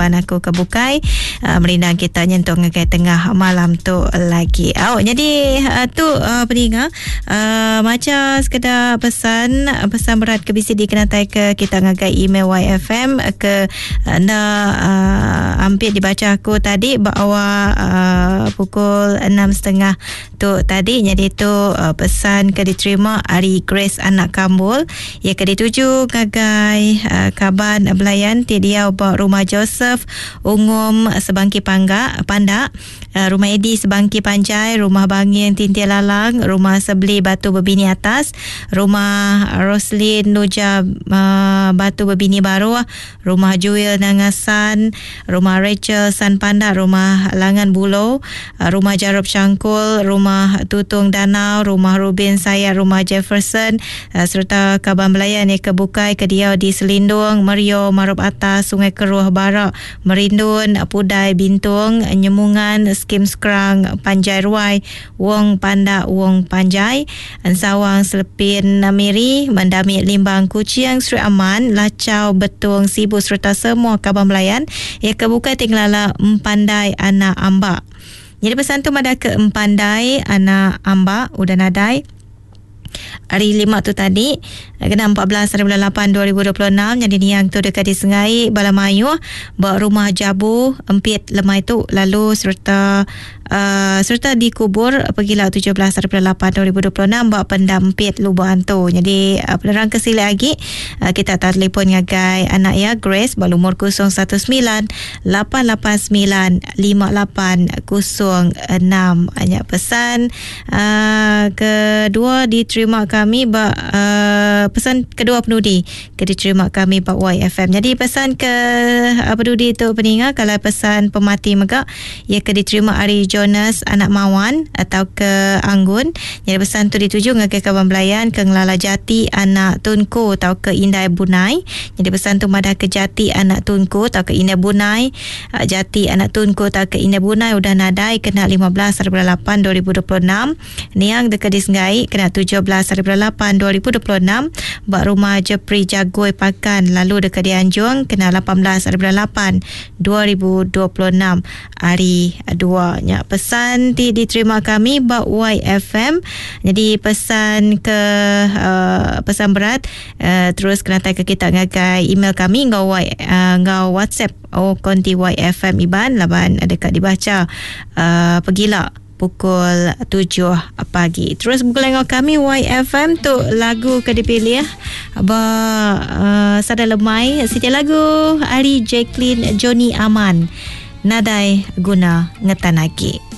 ban aku kebukai merindang kita nyentuh ngagai tengah malam tu lagi. Jadi tu peninga macam sekedar pesan berat ke BCD kena tai ke kita ngagai email YFM ke hampir dibaca aku tadi bahawa pukul 6.30 tu tadi. Jadi tu pesan ke diterima Ari Grace anak Kambul ia ke dituju ngagai Kaban Belayan dia bawa rumah Joseph Ungum Sebangki Pandak, rumah Edi Sebangki Panjai, rumah Banging Tintia Lalang, rumah Sebeli Batu Berbini Atas, rumah Roslyn Nuja Batu Berbini Baru, rumah Joel Nangasan, rumah Rachel San Pandak, rumah Langan Buloh, rumah Jarub Cangkul, rumah Tutung Danau, rumah Rubin Sayat, rumah Jefferson serta Kaban Belayan yang kebukai Kediau di Selindung, Merio Marub Atas, Sungai Keruh Barak, Merindun, Pudai Bintung, Nyemungan, Skim Skrang, Panjai Ruai, Wong Pandak, Wong Panjai, Sawang Selepin Namiri, Mendamik Limbang Kucing, Sri Aman, Lacau Betung Sibu serta semua Kaban Belayan ia kebukai Tinglala Empandai anak Ambak. Jadi pesan tu ada ke Empandai anak Ambak udah nadai hari 5 tu tadi kena 14/8/2026. Jadi ni yang tu dekat di Sengai Balamayu bawa rumah Jabu Empit Lemai tu lalu serta dikubur pergilah 17/8/2026 bawa pendam Empit Lubang tu. Jadi penerang kesili lagi kita telefon ngagai anak ya Grace baru umur 019-889-5806. Hanya pesan kedua diterima kami pesan kedua penudi diterima kami bak YFM. Jadi pesan ke penudi tu peninga kalau pesan pemati megak ia ke diterima Ari Jonas anak Mawan atau ke Anggun. Jadi pesan tu dituju ke Kaban Belayan ke Ngelala Jati anak Tunku atau ke Indai Bunai. Jadi pesan tu madah ke Jati anak Tunku atau ke Indai Bunai, Jati anak Tunku atau ke Indai Bunai udah nadai kena 15/8/2026. Niang dekat di Sengai kena 17/8/2026 bak rumah Jepri Jagoi Pakan lalu dekat di Anjung kena 18/8/2026 hari 2 nya. Pesan diterima kami bak YFM. Jadi pesan ke pesan berat terus kena tag ke kita ngagai email kami ngau WhatsApp konti YFM Iban laban dekat dibaca pergilah pukul 7 pagi. Terus bergulung kami YFM tu lagu ke dipilih Sada Lemai setiap lagu Ari Jacqueline Johnny Aman nadai guna ngetanaki.